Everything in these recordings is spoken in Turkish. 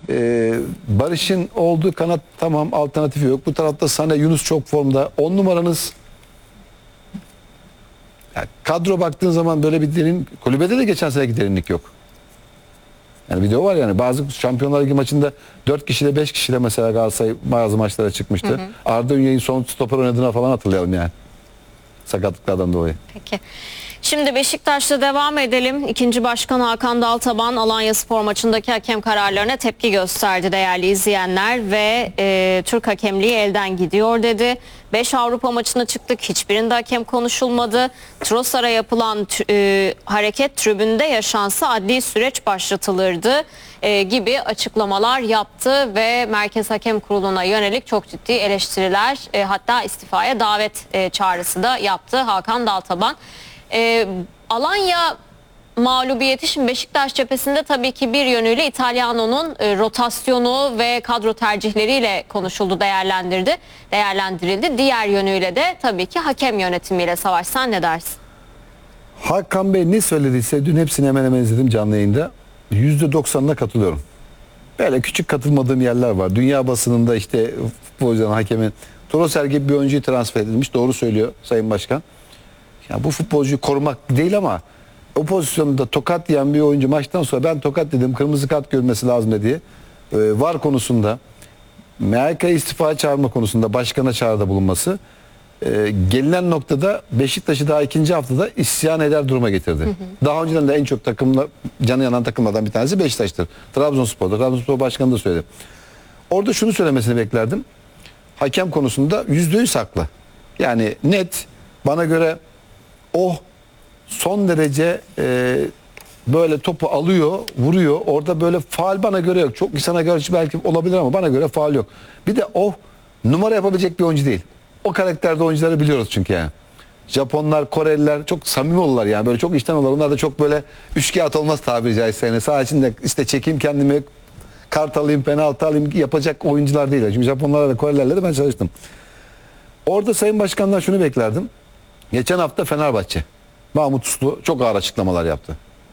Barış'ın olduğu kanat tamam, alternatifi yok. Bu tarafta Sané, Yunus çok formda. 10 numaranız, yani kadro baktığın zaman böyle bir derin, kulübede de geçen seneki derinlik yok. Yani video var, yani bazı Şampiyonlar Ligi maçında 4 kişiyle 5 kişiyle mesela Galatasaray bazı maçlara çıkmıştı. Hı hı. Arda Ünye'nin son stoper oynadığına falan hatırlayalım yani. Sakatlıklardan dolayı. Peki. Şimdi Beşiktaş'ta devam edelim. İkinci Başkan Hakan Daltaban Alanyaspor maçındaki hakem kararlarına tepki gösterdi değerli izleyenler ve Türk hakemliği elden gidiyor dedi. 5 Avrupa maçına çıktık. Hiçbirinde hakem konuşulmadı. Trossard'a yapılan hareket tribünde yaşansa adli süreç başlatılırdı gibi açıklamalar yaptı ve Merkez Hakem Kurulu'na yönelik çok ciddi eleştiriler, hatta istifaya davet çağrısı da yaptı Hakan Daltaban. Alanya mağlubiyeti şimdi Beşiktaş cephesinde tabii ki bir yönüyle İtalyano'nun rotasyonu ve kadro tercihleriyle konuşuldu, değerlendirildi. Diğer yönüyle de tabii ki hakem yönetimiyle. Savaş, sen ne dersin? Hakan Bey ne söylediyse dün hepsini hemen hemen izledim canlı yayında. %90'ına katılıyorum. Böyle küçük katılmadığım yerler var. Dünya basınında işte futbolcuların, hakemin Trossard gibi bir oyuncuyu transfer edilmiş. Doğru söylüyor Sayın Başkan. Ya bu futbolcuyu korumak değil ama o pozisyonda tokat yiyen bir oyuncu maçtan sonra ben tokat dedim, kırmızı kart görmesi lazım dedi. VAR konusunda, MHK'yı istifa çağırma konusunda başkana çağrıda bulunması gelinen noktada Beşiktaş'ı daha ikinci haftada isyan eder duruma getirdi. Hı hı. Daha önceden de en çok takımla canı yanan takımlardan bir tanesi Beşiktaş'tır. Trabzonspor Başkanı da söyledi. Orada şunu söylemesini beklerdim. Hakem konusunda %100 haklı. Yani net, bana göre son derece böyle topu alıyor, vuruyor. Orada böyle faul bana göre yok. Çok insana göre belki olabilir ama bana göre faul yok. Bir de numara yapabilecek bir oyuncu değil. O karakterde oyuncuları biliyoruz çünkü yani. Japonlar, Koreliler çok samimi olurlar yani. Böyle çok içten olurlar. Onlar da çok böyle üçkağıt olmaz tabiri caizse. Yani saha içinde işte çekeyim kendimi, kart alayım, penaltı alayım yapacak oyuncular değil. Çünkü Japonlarla da Korelilerle de ben çalıştım. Orada Sayın Başkan'dan şunu beklerdim. Geçen hafta Fenerbahçe, Mahmut Uslu çok ağır açıklamalar yaptı.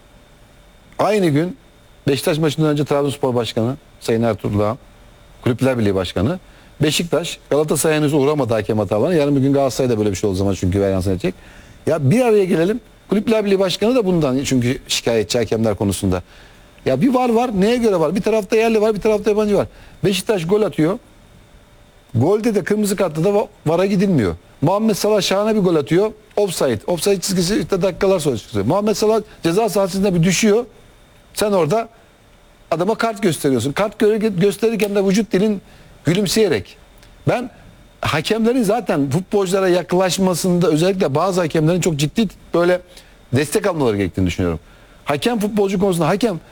Aynı gün Beşiktaş maçından önce Trabzonspor Başkanı Sayın Ertuğrul Ağam, Kulüpler Birliği Başkanı, Beşiktaş, Galatasaray henüz uğramadı hakem hatalarına. Yarın bir gün Galatasaray'da böyle bir şey olduğu zaman çünkü varyans edecek. Ya bir araya gelelim. Kulüpler Birliği Başkanı da bundan çünkü şikayetçi hakemler konusunda. Ya bir var. Neye göre var? Bir tarafta yerli var, bir tarafta yabancı var. Beşiktaş gol atıyor. Golde de kırmızı kartta da VAR'a gidilmiyor. Muhammed Salah şahane bir gol atıyor. Offside. Offside çizgisi işte dakikalar sonra çıkıyor. Muhammed Salah ceza sahasında bir düşüyor. Sen orada adama kart gösteriyorsun. Kart gösterirken de vücut dilin gülümseyerek. Ben hakemlerin zaten futbolculara yaklaşmasında özellikle bazı hakemlerin çok ciddi böyle destek almaları gerektiğini düşünüyorum. Hakem futbolcu konusunda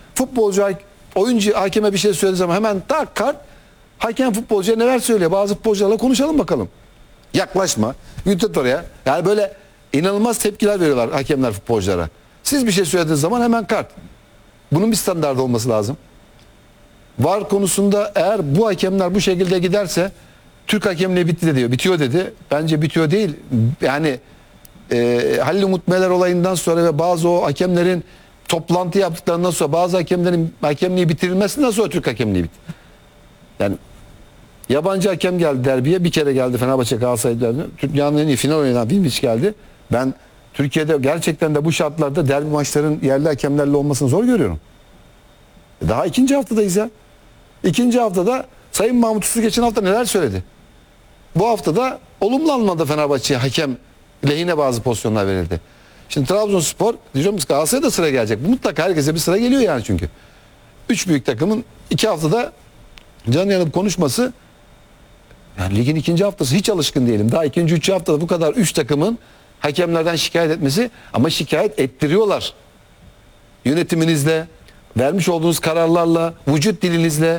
oyuncu hakeme bir şey söylediği zaman hemen tak kart. Hakem futbolcuya neler söylüyor? Bazı futbolcularla konuşalım bakalım. Yaklaşma. Yürüt oraya. Yani böyle inanılmaz tepkiler veriyorlar hakemler futbolculara. Siz bir şey söylediğiniz zaman hemen kart. Bunun bir standardı olması lazım. VAR konusunda eğer bu hakemler bu şekilde giderse Türk hakemliği bitti de diyor. Bitiyor dedi. Bence bitiyor değil. Yani Halil Umut Meler olayından sonra ve bazı o hakemlerin toplantı yaptıklarından sonra bazı hakemlerin hakemliği bitirilmesinden sonra Türk hakemliği bitti. Yani yabancı hakem geldi derbiye. Bir kere geldi Fenerbahçe Galatasaray derbine. Dünyanın en iyi final oynayan Bilmiç geldi. Ben Türkiye'de gerçekten de bu şartlarda derbi maçların yerli hakemlerle olmasını zor görüyorum. Daha ikinci haftadayız ya. İkinci haftada Sayın Mahmut Uslu geçen hafta neler söyledi? Bu haftada olumlu alınmadı Fenerbahçe'ye hakem lehine bazı pozisyonlar verildi. Şimdi Trabzonspor, diyeceğim ki Galatasaray'a da sıra gelecek. Mutlaka herkese bir sıra geliyor yani çünkü. 3 büyük takımın 2 haftada canı yanıp konuşması, yani ligin ikinci haftası hiç alışkın değilim. Daha ikinci, üçüncü haftada bu kadar 3 takımın hakemlerden şikayet etmesi, ama şikayet ettiriyorlar. Yönetiminizle, vermiş olduğunuz kararlarla, vücut dilinizle.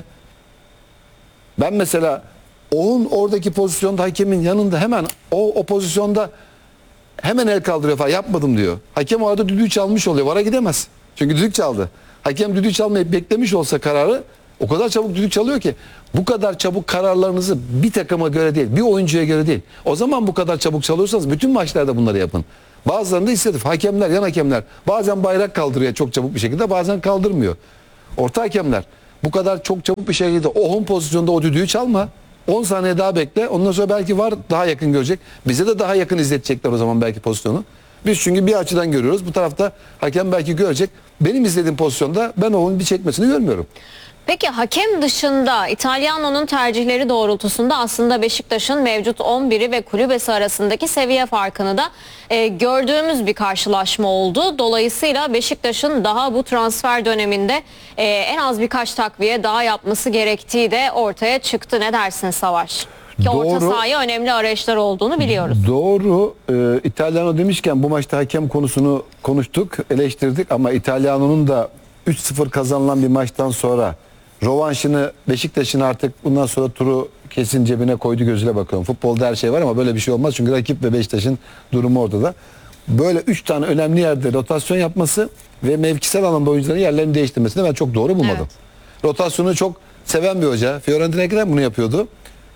Ben mesela oradaki pozisyonda hakemin yanında hemen o pozisyonda hemen el kaldırıyor falan, yapmadım diyor. Hakem o arada düdüğü çalmış oluyor. VAR'a gidemez. Çünkü düdük çaldı. Hakem düdüğü çalmayı beklemiş olsa kararı, o kadar çabuk düdük çalıyor ki, bu kadar çabuk kararlarınızı bir takıma göre değil, bir oyuncuya göre değil. O zaman bu kadar çabuk çalıyorsanız bütün maçlarda bunları yapın. Bazılarında inisiyatif. Hakemler, yan hakemler bazen bayrak kaldırıyor çok çabuk bir şekilde, bazen kaldırmıyor. Orta hakemler Bu kadar çok çabuk bir şekilde o home pozisyonda o düdüğü çalma. 10 saniye daha bekle. Ondan sonra belki var daha yakın görecek. Bize de daha yakın izletecekler o zaman belki pozisyonu. Biz çünkü bir açıdan görüyoruz. Bu tarafta hakem belki görecek. Benim izlediğim pozisyonda ben onun bir çekmesini görmüyorum. Peki hakem dışında İtalyanO'nun tercihleri doğrultusunda aslında Beşiktaş'ın mevcut 11'i ve kulübesi arasındaki seviye farkını da gördüğümüz bir karşılaşma oldu. Dolayısıyla Beşiktaş'ın daha bu transfer döneminde en az birkaç takviye daha yapması gerektiği de ortaya çıktı. Ne dersin Savaş? Ki orta Doğru. sahaya önemli arayışlar olduğunu biliyoruz. Doğru. İtalyano demişken bu maçta hakem konusunu konuştuk, eleştirdik ama İtalyano'nun da 3-0 kazanılan bir maçtan sonra rövanşını Beşiktaş'ın artık bundan sonra turu kesin cebine koydu gözüyle bakıyorum. Futbolda her şey var ama böyle bir şey olmaz çünkü rakip ve Beşiktaş'ın durumu ortada. Böyle 3 tane önemli yerde rotasyon yapması ve mevkisel alanda oyuncuların yerlerini değiştirmesini ben çok doğru bulmadım. Evet. Rotasyonu çok seven bir hoca. Fiorentina'da bunu yapıyordu.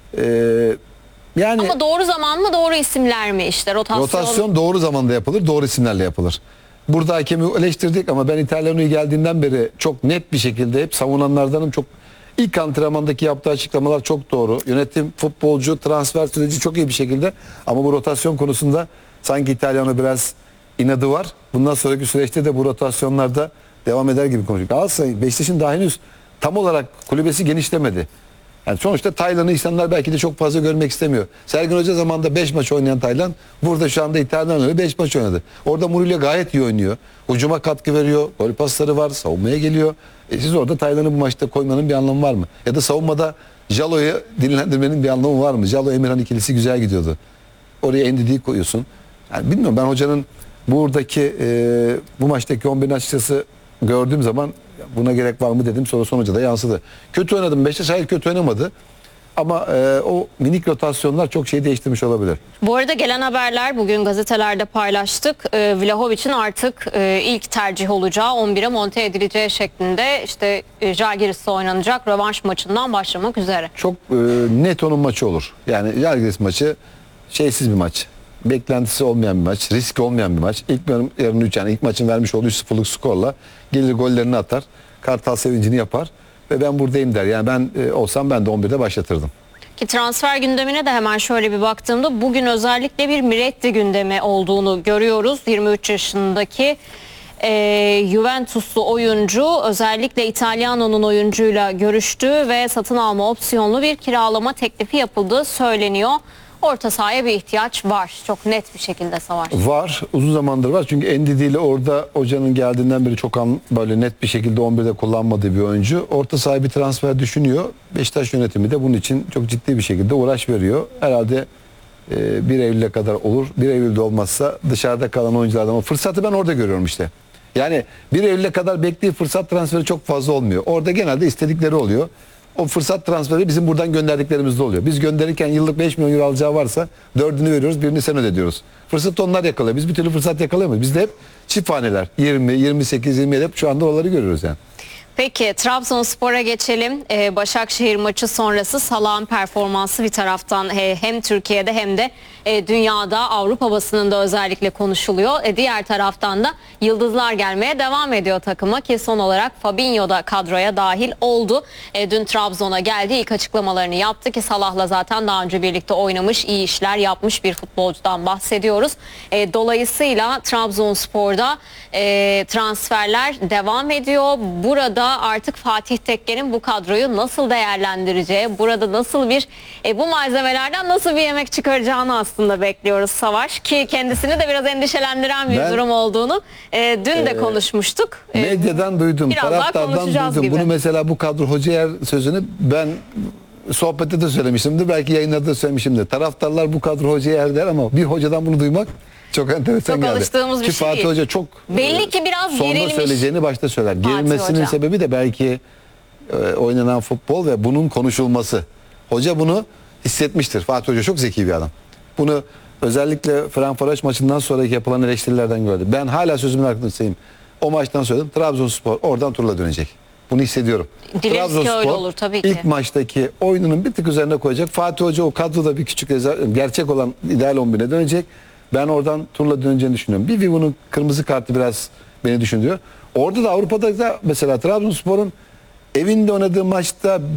Yani Ama doğru zaman mı doğru isimler mi işte rotasyon doğru zamanda yapılır, doğru isimlerle yapılır. Burada hakemi eleştirdik ama ben İtalyano'yu geldiğinden beri çok net bir şekilde hep savunanlardanım. Çok ilk antrenmandaki yaptığı açıklamalar çok doğru. Yönetim, futbolcu, transfer süreci çok iyi bir şekilde ama bu rotasyon konusunda sanki İtalyano biraz inadı var. Bundan sonraki süreçte de bu rotasyonlarda devam eder gibi konuşuyor. Galatasaray, Beşiktaş'ın daha henüz tam olarak kulübesi genişlemedi. Yani sonuçta Taylan'ı insanlar belki de çok fazla görmek istemiyor. Sergen Hoca zamanında 5 maç oynayan Taylan burada şu anda İtalyano'yla 5 maç oynadı. Orada Mourinho gayet iyi oynuyor. Hücuma katkı veriyor. Gol pasları var. Savunmaya geliyor. Siz orada Taylan'ı bu maçta koymanın bir anlamı var mı? Ya da savunmada Jalo'yu dinlendirmenin bir anlamı var mı? Jalo Emirhan ikilisi güzel gidiyordu. Oraya Ndidi'yi koyuyorsun. Yani bilmiyorum ben hocanın buradaki bu maçtaki 11'in açıkçası gördüğüm zaman buna gerek var mı dedim. Sonra sonuca da yansıdı. Kötü oynadım. Beşiktaş hayır kötü oynamadı. Ama o minik rotasyonlar çok şey değiştirmiş olabilir. Bu arada gelen haberler bugün gazetelerde paylaştık. Vlahovic'in artık ilk tercih olacağı 11'e monte edileceği şeklinde işte Žalgiris'te oynanacak rövanş maçından başlamak üzere. Çok net onun maçı olur. Yani Žalgiris maçı şeysiz bir maç. Beklentisi olmayan bir maç. Risk olmayan bir maç. İlk yarının 3 yani ilk maçın vermiş olduğu 3-0'lık skorla gelir gollerini atar. Kartal sevincini yapar. Ve ben buradayım der. Yani ben olsam ben de 11'de başlatırdım. Ki transfer gündemine de hemen şöyle bir baktığımda bugün özellikle bir Miretti gündemi olduğunu görüyoruz. 23 yaşındaki Juventuslu oyuncu özellikle İtalyano'nun oyuncuyla görüştü ve satın alma opsiyonlu bir kiralama teklifi yapıldığı söyleniyor. Orta sahaya bir ihtiyaç var. Çok net bir şekilde Savaş. Var. Uzun zamandır var. Çünkü Ndidi ile orada hocanın geldiğinden beri çok böyle net bir şekilde 11'de kullanmadığı bir oyuncu. Orta sahaya bir transfer düşünüyor. Beşiktaş yönetimi de bunun için çok ciddi bir şekilde uğraş veriyor. Herhalde 1 Eylül'e kadar olur. 1 Eylül'de olmazsa dışarıda kalan oyunculardan o fırsatı ben orada görüyorum işte. Yani 1 Eylül'e kadar beklediği fırsat transferi çok fazla olmuyor. Orada genelde istedikleri oluyor. O fırsat transferi bizim buradan gönderdiklerimizde oluyor. Biz gönderirken yıllık 5 milyon euro alacağı varsa 4'ünü veriyoruz, birini sen ödediyoruz. Fırsatı onlar yakalıyor. Biz bir türlü fırsat yakalayamıyoruz. Bizde hep çift haneler. 20, 28, 27 hep şu anda oraları görüyoruz yani. Peki Trabzonspor'a geçelim. Başakşehir maçı sonrası Salah'ın performansı bir taraftan hem Türkiye'de hem de dünyada Avrupa basınında özellikle konuşuluyor. Diğer taraftan da yıldızlar gelmeye devam ediyor takıma ki son olarak Fabinho da kadroya dahil oldu. Dün Trabzon'a geldi, ilk açıklamalarını yaptı ki Salah'la zaten daha önce birlikte oynamış, iyi işler yapmış bir futbolcudan bahsediyoruz. Dolayısıyla Trabzonspor'da transferler devam ediyor. Burada artık Fatih Tekke'nin bu kadroyu nasıl değerlendireceği, burada nasıl bir bu malzemelerden nasıl bir yemek çıkaracağını aslında bekliyoruz Savaş ki kendisini de biraz endişelendiren bir durum olduğunu dün de konuşmuştuk. Medyadan duydum, biraz daha taraftardan konuşacağız duydum. gibi. Bunu mesela bu kadro hoca yer sözünü ben sohbette de söylemişimdir. Belki yayınlarda da söylemişimdir. Taraftarlar bu kadro hoca yer der ama bir hocadan bunu duymak çok enteresan Çok geldi. alıştığımız bir Ki şey Fatih değil. Hoca çok Belli ki biraz sonda gerilmiş. söyleyeceğini başta söyler. Gerilmesinin Hoca. sebebi de belki oynanan futbol ve bunun konuşulması. Hoca bunu hissetmiştir. Fatih Hoca çok zeki bir adam. Bunu özellikle Fenerbahçe maçından sonraki yapılan eleştirilerden gördü. Ben hala sözümün arkasındayım. O maçtan söyledim. Trabzonspor oradan turla dönecek. Bunu hissediyorum. Dileriz ki öyle olur tabii ki. İlk maçtaki oyununun bir tık üzerine koyacak. Fatih Hoca o kadroda bir küçük gerçek olan ideal 11'e dönecek. Ben oradan turla döneceğini düşünüyorum. Bir Vivo'nun kırmızı kartı biraz beni düşündürüyor. Orada da Avrupa'da da mesela Trabzonspor'un evinde oynadığı maçta